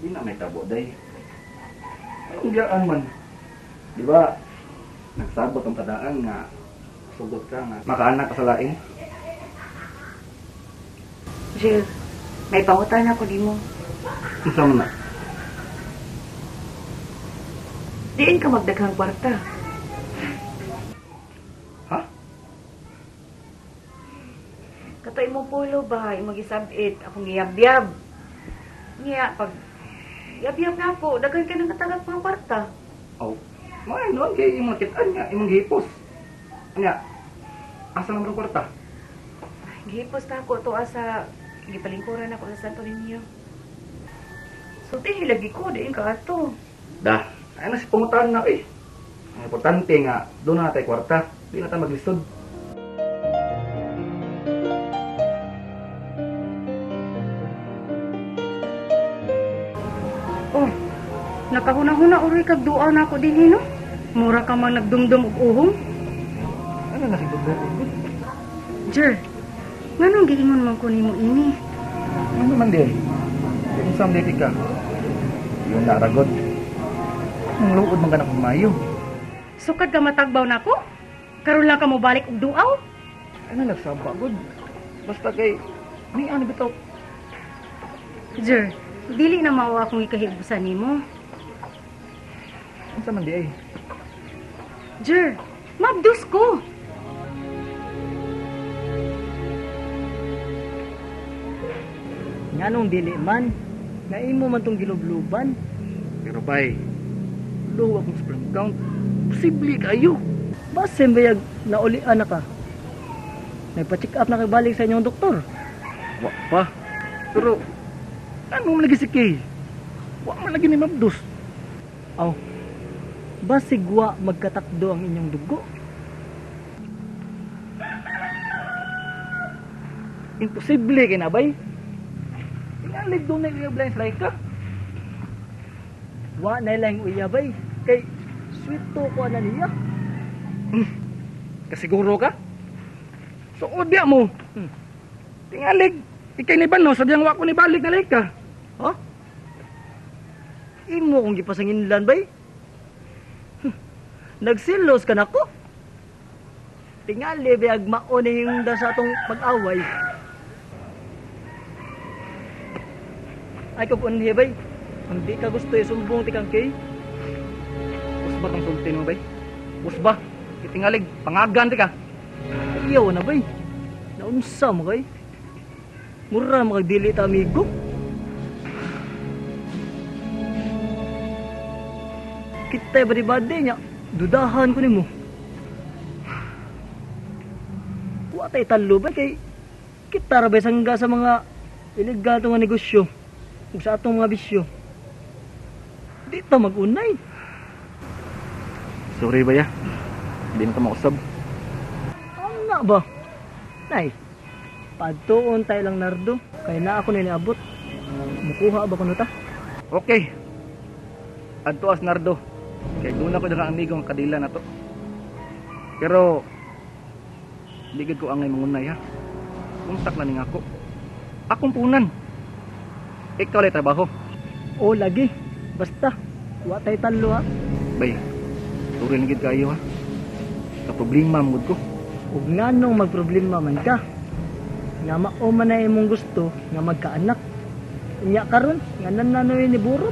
Di na may tabo, day. Anong biyaan man? Di ba, nagsabot ang tadaan nga sugot ka nga makaanak ka sa laing? Jill, may pangutan ako di mo. Isa mo na. Diin ka magdaghang kwarta. Ha? Katoy mo pulo ba, imong gisabit, akong giyabyab. Niya, pag yabyab na ako, daghan ka ng katagap mga kwarta. Oh, may noon kay imong nakitaan nga, imong gihipos. Anya, asa naman ang kwarta? Gihipos na ako to sa gipalingkuran ako sa Santo Niño. Sulti hilagi ko, diin ka ato. Dah, ay na si pangutahan na eh. Ang importante nga, doon na tayo kwarta. Di na tayo maglisod. Oh, nakahuna-huna uri kag duaw na ako din no? Mura ka man nagdumdum og uhong. Ano na si Dugdug? Jer, nganong giingon man ko nimo ini? Ano man din? Yung isang diti ka. Yun na, ragod. Ang luod man ka na kumayo. Sukad ka matagbaw na ko? Karon lang ka mo balik og duaw? Ano nagsaba, good? Basta kay, may ano bitaw? Jer, dili na mao akong ikahibusan nimo. Ano sa man di ay? Jer, mabdus ko. Nganong dili man, nga imo man tong gilubluban. Pero bay, low akong sperm count. Posible kayo. Basin bayag naulian na ka. Nagpa-check up na kay balik sa inyong doktor. Wa pa. Pero, ano man lagi si Kay? Wa man lagi ni Mabdus. Aw. Basig wa magkatakdo ang inyong dugo. Imposible kay na bay. Tingalig doon na i-blind like ka. Wa na lang uyabay kay sweet to ko na niya. Kasiguro ka? So, odya mo. Tingalig. Ikay ni Bano, sadyang wa ko ni balik na like ka. Ha? Imo kong gipasanginlan bay? Nagsilos ka na ko? Tingali bayag maon yung da sa atong pag-away. Ay kung unhi bay, hindi ka gusto isumbong tikang kay. Usba kang sultin mo bay? Usba. Itingalig. Pangagan ti ka. Iyaw na bay. Naunsa mo kay? Mura magdili ta amigo. Kita badi-badi niya. Dudahan ko nimo. Wa tay talo ba kay kita ra bay sangga sa mga illegal nga negosyo ug sa atong mga bisyo. Di ta mag-unay. Sorry ba ya? Hindi na ka mausab. Ano ba? Nay, padtuon tayo lang nardo. Kaya na ako niliabot. Mukuha ba kuno ta? Okay. Adto as Nardo. Kaya doon ako daga amigo ang kadila na to. Pero, ligid ko angay mangunay ha. Kuntak na ning ako. Akong punan. Ikaw lay trabaho. O lagi. Basta, wa tayo talo ha. Bay, turi ligid kayo ha. Sa problema mud ko. Ug nganong magproblema man ka. Nga mao man na imong gusto nga magkaanak. Inya karon nga nananoy ni buro.